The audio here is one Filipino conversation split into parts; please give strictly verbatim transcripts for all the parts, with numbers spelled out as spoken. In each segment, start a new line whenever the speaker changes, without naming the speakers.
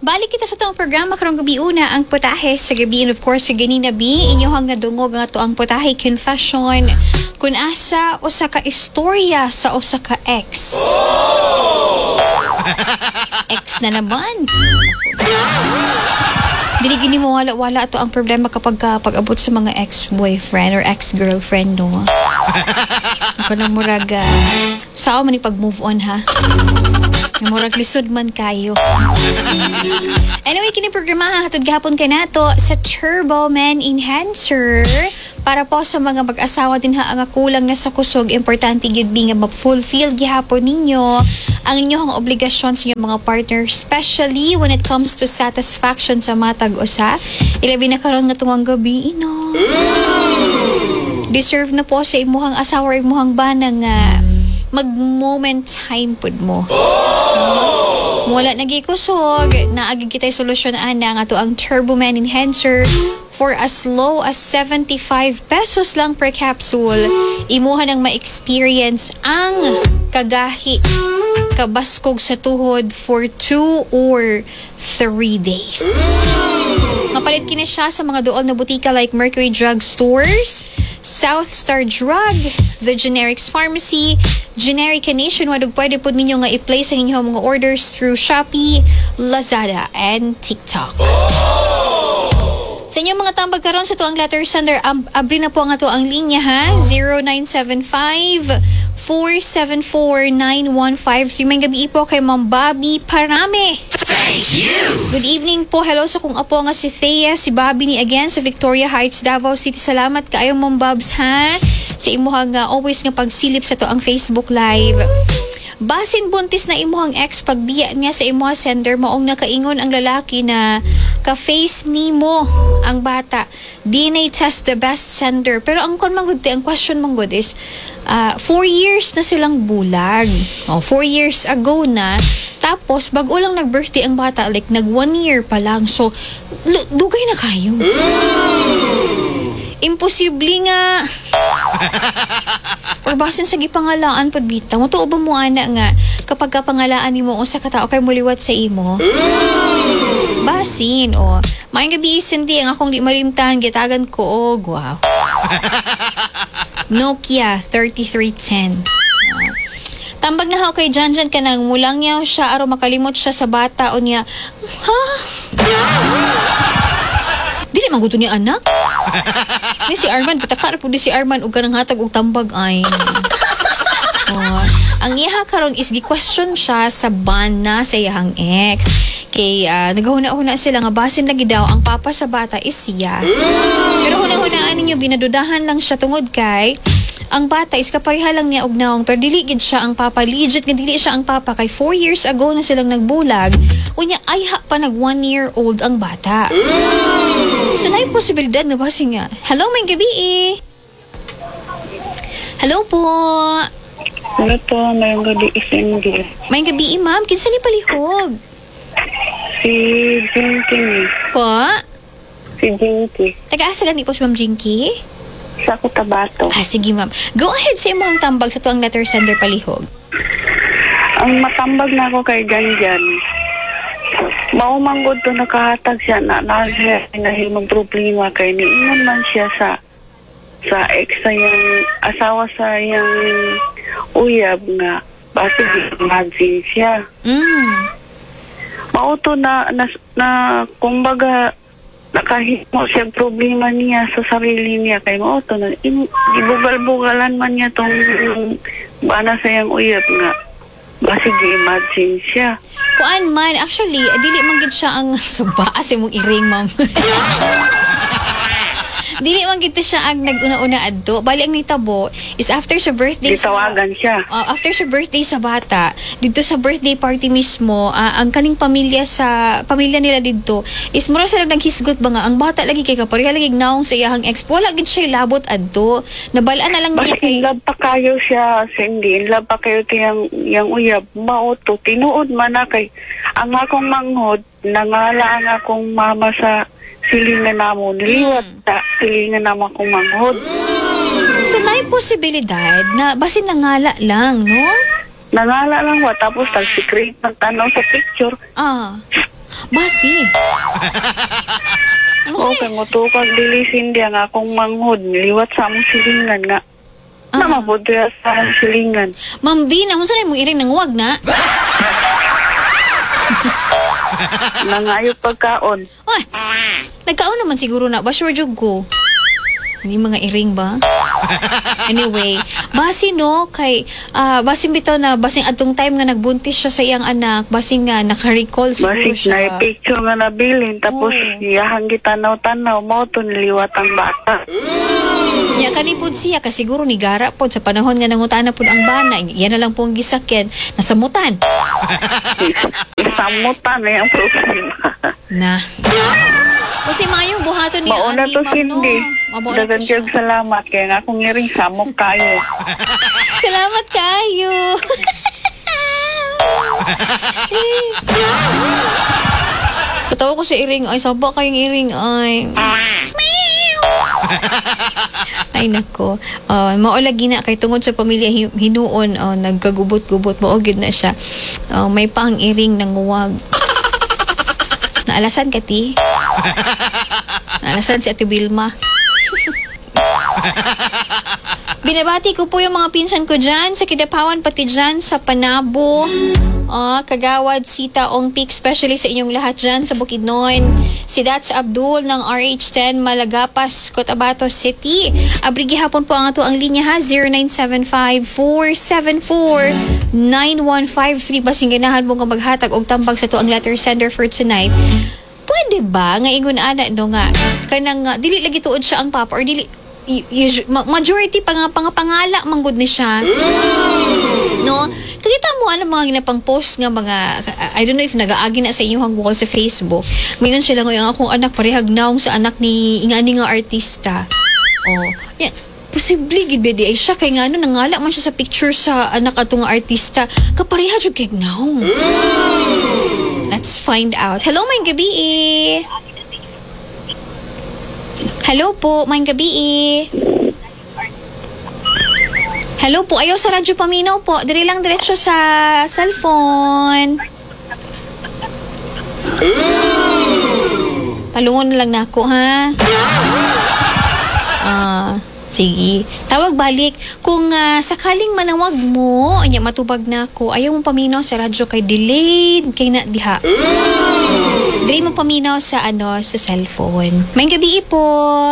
Balik kita sa itong programa karong gabi una ang putahe sa gabi and of course sa ganina bi inyohang nadungog nga to ang putahe confession kun asa usa ka istorya sa usa ka ex. Ex na naman. Dili gini mo wala-wala to ang problema kapag ka, pag-abot sa mga ex-boyfriend or ex-girlfriend, no? Ako na muraga. Sao man pag-move on, ha? Murag lisod man kayo. Anyway, kini programa hatod gahapon kay nato sa Turbo Men Enhancer para po sa mga mag-asawa din ha ang kulang na sa kusog. Importante gyud bi nga ma-fulfill gihapon ninyo ang inyong obligasyon sa inyong mga partner, especially when it comes to satisfaction sa matag usa. Ilabi na karon nga tuwang gabi, ino. Deserve na po sa imuhang asawa or imuhang bana nga mag-moment time pud mo. Wala nagikusog, naagi kita'y solusyon ana nga to ang Turbo Men Enhancer for as low as seventy-five pesos lang per capsule. Imuha nang ma-experience ang kagahi kabaskog sa tuhod for two or three days. Mapalit kini siya sa mga dool na butika like Mercury Drug Stores, South Star Drug, The Generics Pharmacy, Generica Nationwide, ug pwede po ninyo nga i-place ang inyong mga orders through Shopee, Lazada, and TikTok. Sa inyong mga tambag karon sa tuang letter sender, ab abri na po nga to ang linya ha, zero nine seven five, four seven four, nine one five three. May gabi po kay Ma'am Bobby Parame.
Thank you!
Good evening po. Hello sa kung apo nga si Thea, si Bobby ni again sa Victoria Heights, Davao City. Salamat kaayo Ma'am Bobs ha sa imuhang uh, always nga pagsilip sa to ang Facebook Live. Basin buntis na imuhang ex pagbiya niya sa imuha sender maong nakaingon ang lalaki na ka-face nimo ang bata. D N A test the best sender. Pero ang kon manggod ang question manggod is uh, four years na silang bulag. Oh, four years ago na. Tapos bago lang nag-birthday ang bata, like nag one year pa lang. So dugay na kayo. Imposible nga. Or basin sa gipangalaan pud bitaw. Matuo ba mo ana nga kapag kapangalaan nimo usa ka tawo kay muliwat sa imo? Basin o. Maayong gabi Cindy, ang akong di malimtan gitagan ko og wow. Nokia thirty-three ten. Tambag na ha kay Janjan ka nang mulang niya siya aron makalimot siya sa bata o niya. Ha? Dili man gusto niya anak? Ni si Arman, patakar po di si Arman ug kanang hatag og tambag ay. Oh, ang iha karon is gi-question siya sa ban na sa iyang ex. Kay uh, nagahuna-huna sila nga basin lagi daw ang papa sa bata is siya. Pero hunang-hunaan ninyo binadudahan lang siya tungod kay ang bata is kapariha lang niya og naong pero dili gid siya ang papa, legit nga dili siya ang papa kay four years ago na silang nagbulag unya ay ha pa nag one year old ang bata. So na yung posibilidad na ba nga hello may gabi eh. Hello po.
Hello po, mayong gabi Cindy.
May gabi eh, ma'am, kinsa ni palihog?
Si Jinky.
Po?
Si Jinky.
Taga-asa lang ni po si Ma'am Jinky?
Sa Cotabato.
Ah, sige ma'am. Go ahead sa imong tambag sa tuang letter sender palihog.
Ang matambag na ako kay Ganjan. Maumanggod to nakahatag siya na nahil problema kay niingon man siya sa sa ex sa yung asawa sa yung uyab nga basta imagine siya.
Mm.
Mauto na, na, na kumbaga nakahimo siya problema niya sa sarili niya kay mauto na gibugal-bugalan man niya tong bana sa yung uyab nga basta imagine siya.
Kuan man, actually, dili man gid siya ang sa baas imong iring, ma'am. Dili man gid siya ang nag-una-una adto. Bali ang nitabo is after sa birthday
Ditawagan
sa
siya.
Uh, after sa birthday sa bata, dito sa birthday party mismo, uh, ang kaning pamilya sa pamilya nila dito is mura sila naghisgot ba nga ang bata lagi kay kapariha lagi naong sa iyang ex. Wala gid siya labot adto. Nabalaan na lang niya
Basta
kay
in love pa kayo siya, Cindy. In love pa kayo tiyang yang uyab. Mauto, tinuod man na kay ang akong manghod, nangala ang akong mama sa silingan namo. Niliwat sa silingan namo akong manghod.
So, na posibilidad na basin nangala lang, no?
Nangala lang wa tapos tag secret ng tanong sa picture.
Ah. Basi. Ano
O,
sa'yo?
kay mo to kag dilisin diya nga akong manghod. Liwat sa among silingan nga.
Ah.
Namabod diya sa among silingan.
Ma'am B, na saan mo iring nang wag na?
Nangayo pagkaon.
Ay, nagkaon naman siguro na. Ba, sure jug ko. Hindi mga iring ba? Anyway, basi no, kay, ah, basin bito na, basing atong time nga nagbuntis siya sa iyang anak, basing nga naka-recall siguro
Basig
siya.
na picture nga nabilin. Tapos,
Oo.
iyahang gitanaw-tanaw mo to niliwat ang bata.
Nya kanipod siya, kasi siguro ni Gara po, sa panahon nga nangutana po ang bana, yan na lang po ang gisakyan, nasamutan.
Isamutan na yung problema.
Na. Kasi mayong buhaton ni
Mauna
Ani,
to
ma'am, no?
Cindy.
Mabauna
Dagan
to siya.
kayong salamat. Kaya nga kung ngiring samok kayo.
Salamat kayo. Katawa ko sa iring, ay saba kayong iring, ay. Ay nako. Uh, maulagi na kay tungod sa pamilya hi- hinuon, uh, nagkagubot-gubot, maugid na siya. Uh, may pang iring nang uwag. Naalasan ka, ti? Naalasan si Ate Vilma. Binabati ko po yung mga pinsan ko dyan sa Kidapawan, pati dyan sa Panabo, ah, Kagawad, Sita, Ongpik, especially sa inyong lahat dyan sa Bukidnon. Si Dats Abdul ng R H ten Malagapas, Cotabato City. Abrigi hapon po ang ato ang linya ha, zero nine seven five, four seven four, nine one five three. Basing ganahan mo nga maghatag og tambag sa to ang letter sender for tonight. Pwede ba nga ingon ana no nga kanang uh, dili lagi tuod siya ang papa or dili y- y- ma- majority pa nga pang pangala manggod ni siya. No? Kakita mo ano mga ginapang post nga mga I don't know if nagaagi na sa inyong wall sa Facebook. Ngayon sila ngayon akong anak parehag naong sa anak ni ingani nga artista. Oh. Yan. Posible gid ba di ay siya kay nga ano nangala man siya sa picture sa anak atong artista kapareha jud kay naong. Let's find out. Hello, may gabi eh. Hello po, may gabi eh. Hello po, ayaw sa radyo paminaw po. Diri lang diretso sa cellphone. Palungon na lang nako ha. Ah, sige. Tawag balik. Kung uh, sakaling manawag mo, anya matubag na ako, ayaw mo paminaw sa radyo kay delayed kay na diha. Dili mo paminaw sa ano, sa cellphone. May gabi po.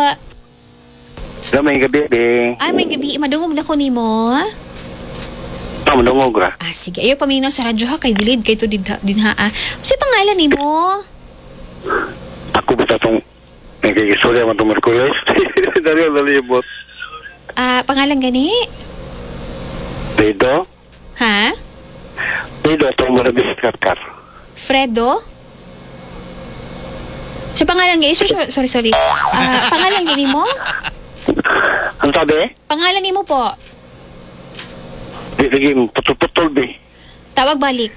Sa may gabi, be.
Ay, may gabi. Madungog na ko nimo.
Ah, malungog ra.
Ah, sige. Ayaw paminaw sa radyo ha, kay delayed kay to din, din ha. Ah. Kasi pangalan nimo?
Ako basta tong nagkikisurya man itong Mercury. Dari ang nalibot.
Ah, pangalan gani?
Pedro?
Ha?
Pedro itong marabis karkar.
Fredo? Sa pangalan gani? Sorry, sorry, sorry. Ah, pangalan gani mo?
Ang sabi?
Pangalan nimo po.
Di lagi putol-putol, be.
Tawag balik.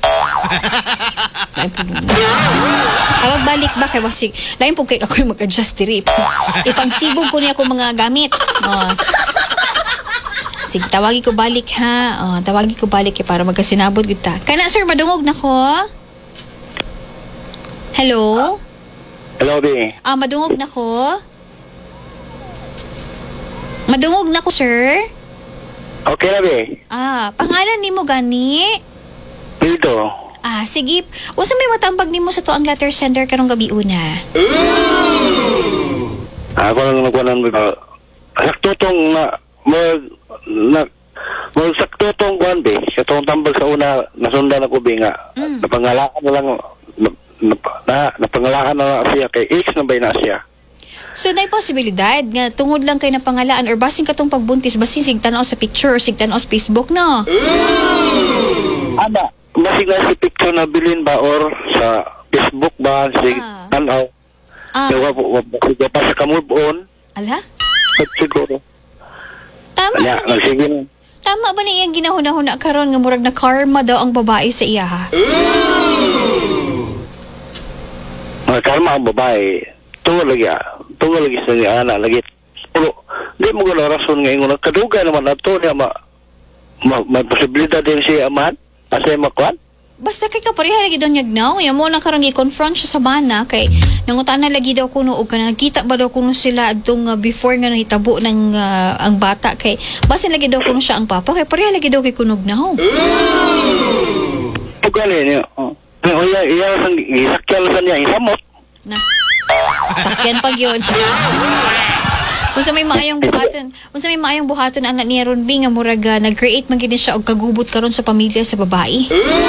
Tawag balik ba kay wasig. Lain po kay ako yung mag-adjust diri. Ipangsibog ko niya ako mga gamit. Oh. Sige, tawagi ko balik ha. Oh, tawagi ko balik eh, para magkasinabot kita. Kana sir, madungog na ko. Hello?
Hello, be.
Ah, madungog na ko. Madungog na ko, sir.
Okay na, be.
Ah, pangalan nimo gani?
Pedro.
Ah, sige. Usa may matambag nimo sa to ang letter sender karong gabi una.
Ako lang nagwanan mo. Saktotong na mag na mag saktotong kuan, be. Sa tong tambag sa una nasundan ako, be nga.
Mm.
Napangalaan na lang na, na, na napangalaan na siya kay X na ba na siya.
So, na posibilidad nga tungod lang kay napangalaan or basing katong pagbuntis, basing sigtanaw sa picture or sigtanaw sa Facebook, no?
Ana, masig na si picture na bilin ba or sa Facebook ba si
Ah.
tanaw.
Ah,
Kaya po masig pa sa kamove on.
ala?
At siguro.
Tama
Kanya,
ba ni?
nagsige na.
Tama ba ni iyang ginahuna-huna karon nga murag na karma daw ang babae sa iya, ha?
Mga karma ang babae. Tungo lagi ah. Tungo lagi sa niya anak lagi. Pero, di mo gano'n rason nga ingon. Kaduga naman na to niya ma, ma, may posibilidad din siya aman. Asa yung makuan?
basta kay kapareha lagi daw niya gnaw. Yan mo na karang i-confront siya sa bana kay nangutan na lagi daw kuno og kana nakita ba daw kuno sila adtong uh, before nga nahitabo ng uh, ang bata kay basin lagi daw kuno siya ang papa kay pareha lagi daw kay kuno gnaw.
Tugali niya. Oh. Oh, iya, iya sang gisakyan sa niya isamot.
Na. Sakyan pag yun. Kung sa may maayong buhaton, kung sa may maayong buhaton anak niya ron bi nga murag uh, nag-create man gid siya og kagubot karon sa pamilya sa babae.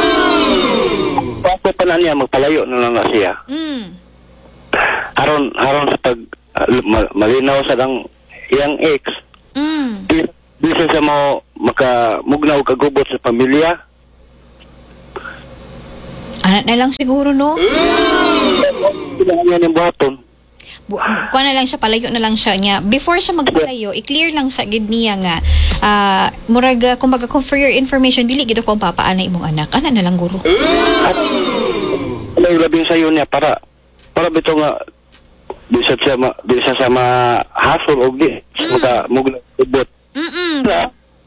Papo pa na niya magpalayo na lang na siya.
Mm.
Aron aron sa pag uh, ma- malinaw sa dang iyang ex.
Mm.
Di, di siya mo makamugnaw og kagubot sa pamilya.
Anak na lang siguro no.
Kailangan niya ng buhaton.
Bu- kuha na lang siya, palayo na lang siya niya. Before siya magpalayo, i-clear lang sa gid niya nga ah murag uh, kumbaga kung for your information dili gid ko ang papaanay imong anak. Ana na lang guro.
At may labing sayo niya para para bito nga di sa siya ma, di sa siya mahasol og di mm. maka mugnaw og kagubot.
Mm.
Na.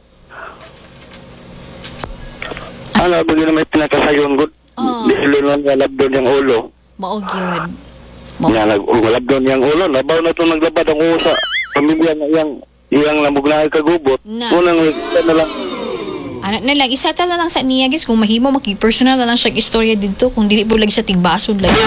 Ano ba gina may pinakasayon gud?
Oh.
Di sila nga labdon yung ulo.
Mao gyud. Mo.
Nga nag-labdon yung ulo. Labaw na ito naglabad ang ulo sa pamilya na iyang iyang namugnahay kagubot.
Na.
Unang ito na lang.
Anak na lang, isata na lang sa niya guys. Kung mahimo, maki-personal na lang siya istorya dito. Kung dili bulag siya tigbasod lang.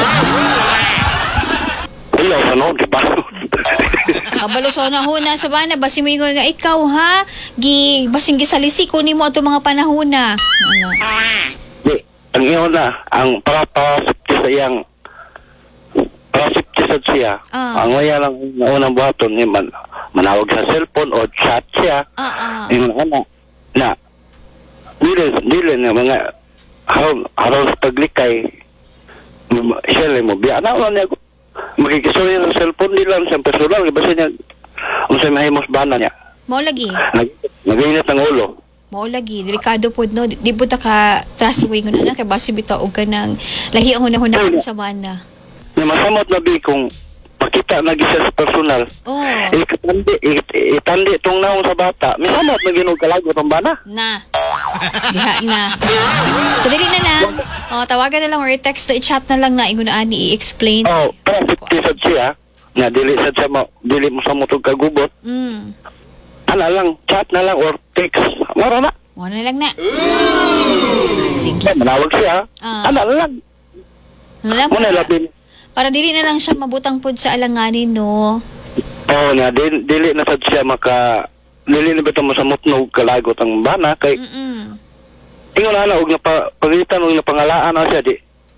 Ilaw sa noon, di ba?
Kabalo sa una-huna sa bana. Basi mo yung nga, ikaw ha? Gi, basing gisalisi, kunin mo ito mga panahuna. Ano?
Di, ang iyon na, ang para-parasipti sa iyang parasipti sa siya.
Ah.
Ang waya lang na unang buhaton, eh, man, manawag sa cellphone o chat siya.
Ah, ah.
Yung ano, na, dili, dili na mga haron, haron sa paglikay, m- siya lang mo, biya na wala niya, makikisuloy ng cellphone nila, sa personal, basta niya, kung sa mahimos bana niya,
Mao lagi.
nag, nag-init ang ulo.
Mao lagi. Delikado po, no? Di, di po ta ka trustworthy ko na na. Kaya basi bitaw og ka ng lahi ang hunahunahon sa bana.
Na masamot na bi kung pakita na gisa sa personal.
Oh.
Itandi, it, itandi itong naong sa bata. May samot na ginog kalago itong bana.
Na. Diha na. So, dili na lang. Oh, tawagan na lang or i-text na i-chat na lang na ingunaan i-explain.
Oh, para fifty sad siya. Na dili sad siya mo, dili mo sa motog kagubot.
Mm.
Ano lang, chat na lang or text. Mara na.
Mo na lang na. Sige.
Manawag siya.
Ah.
Ano lang.
Ano lang
Muna
para,
labin.
para dili na lang siya mabutang pod sa alanganin, no?
Oo na, dili, dili na sad siya maka, dili na bito mo sa motnog kalagot ang bana. Kay,
Mm-mm.
ingon na na, huwag na pa, pagitan, huwag na pangalaan na siya, di.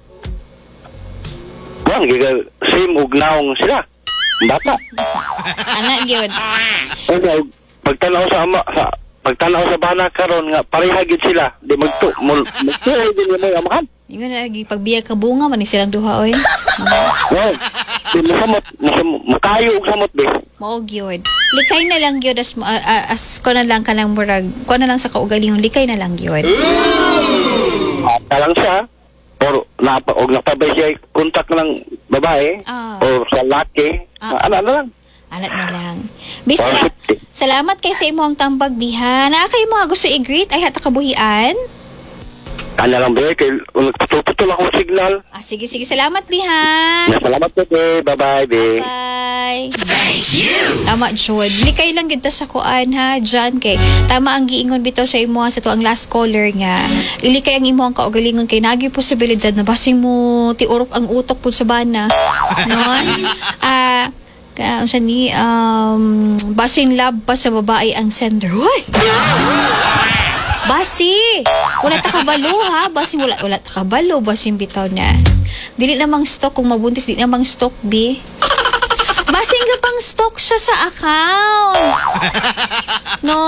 Buwan, giga, same ug naong sila. Bata.
Anak, yun.
Okay, pagtanaw sa ama, sa, pagtanaw sa bana karon nga, parehagid sila. Di magto, mul, magto, hindi mo yung amahan.
Yung na lagi pagbiyag ka bunga man ni silang duha oy.
Wow, di masamot, masamot, makayo og samot, be.
Mao gyud. Likay na lang gyud as uh, as ko na lang kanang murag, ko na lang sa kaugalingong likay na lang gyud.
Ata lang siya, or napa, og napabay siya kontak ng babae,
Ah.
or sa laki,
Ah.
ano, ano lang.
Anak na lang. Bis na, salamat kay sa imong tambag diha. Naa kay mga gusto i-greet ay hata kabuhian.
Ano lang, be, kay nagputol-putol akong signal.
Ah, sige sige, salamat diha.
Yeah, salamat po, be. Bye-bye, be.
Bye. Thank you. Tama, Jod. Likay lang gid ta sa kuan ha, John kay. Tama ang giingon bitaw sa imo sa to ang last caller nga. Ilikay ang imo ang kaugalingon kay nagi posibilidad na basing mo tiurok ang utok pud sa bana. Non? Ah, uh, unsa ni um basing lab pa sa babae ang sender. Hoy. Basi, wala ta kabalo ha. Basi wala wala ta kabalo basing bitaw na. Dili namang stock kung mabuntis, dili namang stock bi. Basing ka pang stock siya sa account. No?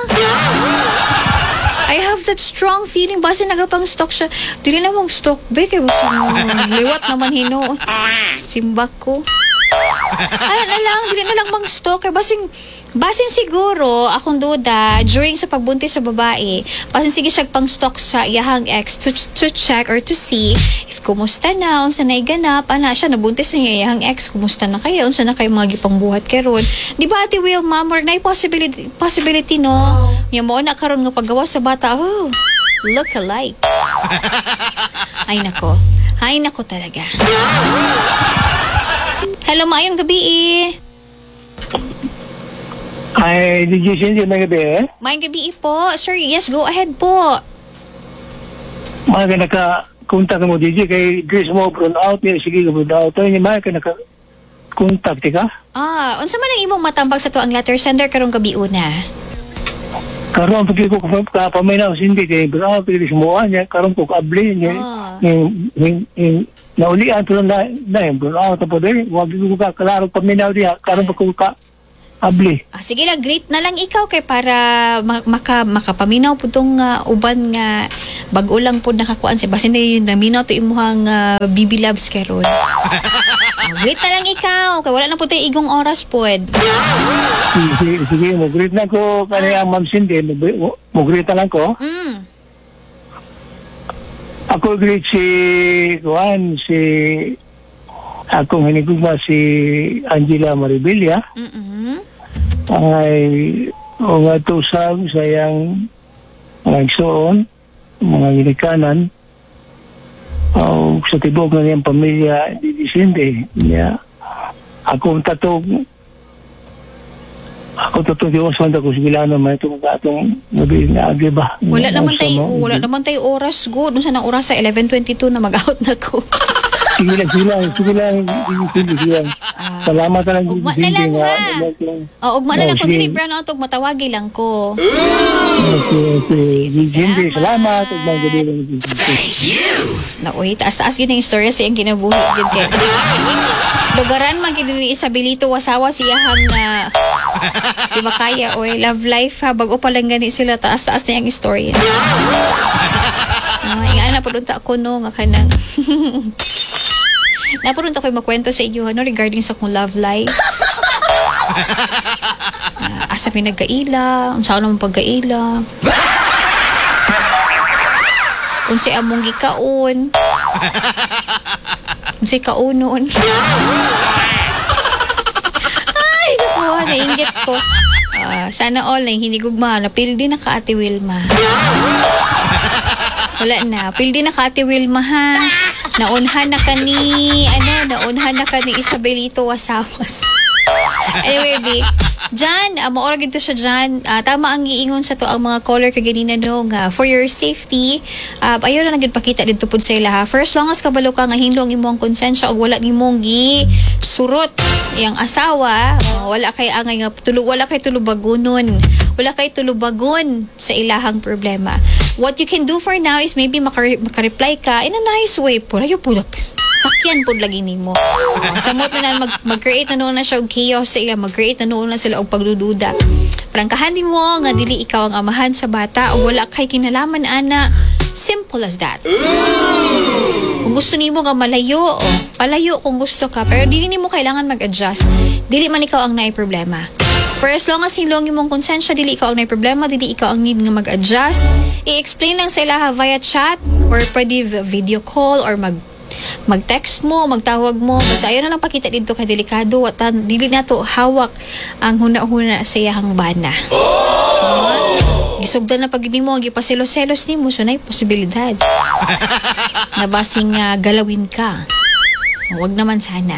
I have that strong feeling basi nagapang stock siya. Dili namang stock be kay basing liwat naman hino. Simbak ko. Ano na lang, dili na lang mang stock kay basing Basin siguro, akong duda, during sa pagbuntis sa babae, basin sige siya pang stock sa iyahang ex to, to check or to see if kumusta na, unsa na iganap, ana siya, nabuntis na niya iyahang ex, kumusta na kayo, unsa na kayo mga gipang buhat karon. Di ba, Ate Wilma, more na possibility, possibility, no? Yung mo na karon nga paggawa sa bata, oh, look alike. Ay nako. Ay nako talaga. Hello, maayong gabi eh.
Ay, D J Cindy, may gabi eh.
Maayong gabi eh po. Sir, yes, go ahead po.
Mga ka naka-contact mo, D J, kay Grace mo, burn out niya, sige, burn out. Ay, mga ka naka-contact, ka?
Ah, unsa man ang imong matambag sa to ang letter sender karong gabi una?
Karoon, pag ko kapaminaw, Cindy, kay burn out, pag sumuha niya, karoon ko kaabli niya,
Ah.
yung, yung, yung, naulian to lang na, na yung burn out, tapos eh, huwag ko kakalaro paminaw niya, karoon pa ko kaabli.
Ah, sige lang, great na lang ikaw kay para ma- maka makapaminaw po tong uh, uban nga bag-o lang po nakakuan si basin na naminaw to imuhang uh, B B Labs karon. Ah, great na lang ikaw kay wala na po tayo igong oras pod.
Sige, sige, mag-greet na ko kanina Ma'am Cindy, mag-greet na lang ko.
Mm.
Ako greet si Juan, si akong hinigugma si Angela Maribilla.
Mm.
Ay o nga tusag sayang mga igsoon, mga ginikanan o sa tibok na niyang pamilya di Cindy niya akong tatog ako tatog Diyos man ako sigilano man itong atong gabi na agi ba
Wala
Nga,
naman
sa
tayo
mo-
wala naman tayo oras go dun sa nang oras sa eleven twenty-two na mag-out na ko.
sige lang sige lang sige lang sige sige lang salamat na lang
Ugma
Cindy,
na lang,
nga,
ha?
salamat lang.
Oh, ugma na
Oh,
lang pag
sige.
dili brown out og matawagi lang ko.
Okay, okay.
Sige, sige,
Cindy,
salamat.
salamat. At mga gabi lang.
Na uy, taas-taas gid ang istorya sa iyang kinabuhi gid kay. Lugaran man gid ni Isabelito Wasawa siyahang na di ba kaya oy love life ha bago pa lang gani sila taas-taas na yung istorya. Ah, ingana na pudunta ako no nga kanang Napurunta ko makwento sa inyo ano regarding sa kong love life. Uh, asa may nagkaila, unsa naman pagkaila. Kung si among gikaon. Kung si kaunon. Ay, nakuha, nainggit ko. Ah, sana all na hinigugma. Napildi na ka, Ate Wilma. Wala na. Pildi na ka, Ate Wilma, ha? Naunhan na ka ni, ano, naunhan na ka ni Isabelito Wasawas. Anyway, B, Jan, uh, maura gito siya Jan. Uh, tama ang giingon sa to ang mga caller kaganina no nga. For your safety, uh, ayaw na naging pakita dito po sa ila ha. First, long as kabalo ka nga hinlong imong konsensya o wala nimong gi surot yang asawa, uh, wala kay angay nga tulo, wala kay tulubagunon. Wala kay tulubagon sa ilahang problema. What you can do for now is maybe maka- maka-reply ka in a nice way po. Ayaw po sakyan po lagi nimo. Uh, samot na na mag- mag-create na noon na siya og chaos sa ila, mag-create na noon na sila og pagdududa. Prangkahan mo nga dili ikaw ang amahan sa bata o wala kay kinalaman ana. Simple as that. Kung gusto nimo nga malayo, o palayo kung gusto ka, pero dili nimo kailangan mag-adjust. Dili man ikaw ang naay problema. For as long as hilong imong konsensya, dili ikaw ang may problema, dili ikaw ang need nga mag-adjust. I-explain lang sa ila via chat or pwede video call or mag mag-text mo, magtawag mo. Basta ayaw na lang pakita dito kay delikado at uh, dili na to hawak ang huna-huna sa iyahang bana. Uh, gisugdan na pag mo, gipaselo-selos ni mo, so na posibilidad. Nabasing uh, galawin ka. Huwag naman sana.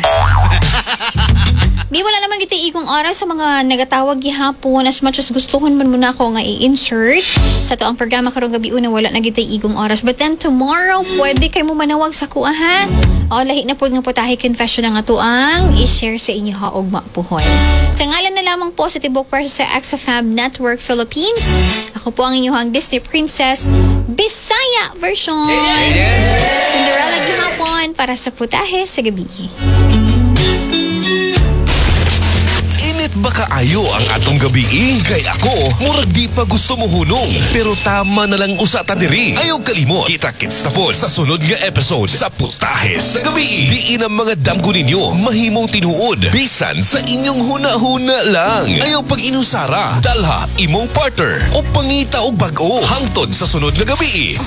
Di wala naman kita ikong oras sa mga nagatawag gihapon as much as gustuhon man muna ako nga i-insert sa to ang programa karong gabi una wala na kita ikong oras but then tomorrow pwede kay mo manawag sa kuha ha o lahi na po nga putahe confession nga to ang i-share sa inyo ha og mapuhon sa ngalan na lamang po sa tibok para sa X F M Network Philippines ako po ang inyong Disney Princess Bisaya version Cinderella gihapon para sa putahe sa gabi.
Baka ayo ang atong gabi kay ako murag di pa gusto mo hunong pero tama na lang usa ta diri ayaw kalimot kita-kits na po sa sunod nga episode sa Putahe sa Gabi. Diin ang mga damgo ninyo mahimong tinuod bisan sa inyong huna-huna lang ayaw pag inusara dalha imong partner o pangita og bag-o hangtod sa sunod nga gabi.